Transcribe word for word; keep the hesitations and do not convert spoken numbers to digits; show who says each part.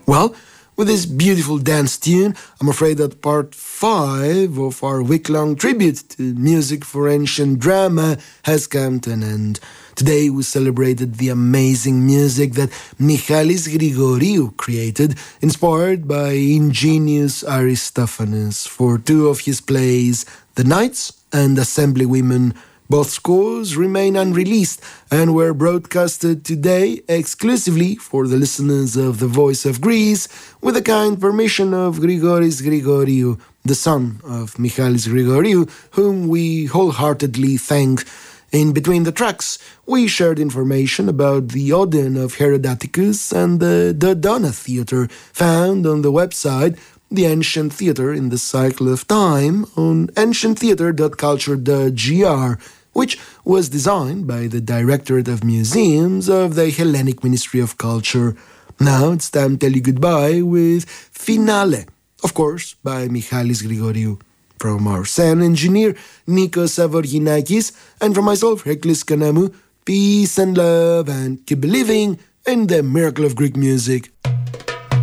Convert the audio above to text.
Speaker 1: Well, with this beautiful dance tune, I'm afraid that part five of our week-long tribute to music for ancient drama has come to an end. Today we celebrated the amazing music that Michalis Grigoriou created, inspired by ingenious Aristophanes for two of his plays, The Knights and Assemblywomen. Both scores remain unreleased and were broadcasted today exclusively for the listeners of The Voice of Greece with the kind permission of Grigoris Grigoriou, the son of Michalis Grigoriou, whom we wholeheartedly thank. In between the tracks, we shared information about the Odeon of Herodoticus and the Dodona Theatre, found on the website The Ancient Theatre in the Cycle of Time on ancient theatre dot culture dot g r, which was designed by the Directorate of Museums of the Hellenic Ministry of Culture. Now it's time to tell you goodbye with Finale, of course, by Michalis Grigoriou. From our sound engineer, Nikos Avoriginakis, and from myself, Heklis Kanamu, peace and love, and keep believing in the miracle of Greek music.